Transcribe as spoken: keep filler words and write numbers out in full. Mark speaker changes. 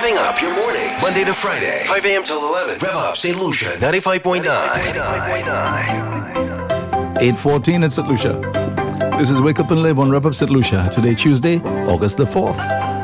Speaker 1: Revving up your mornings. Monday to Friday, five a.m. till eleven. Rev up Saint Lucia, ninety-five point nine.
Speaker 2: eight fourteen at Saint Lucia. This is Wake Up and Live on Rev Up Saint Lucia. Today, Tuesday, August the fourth.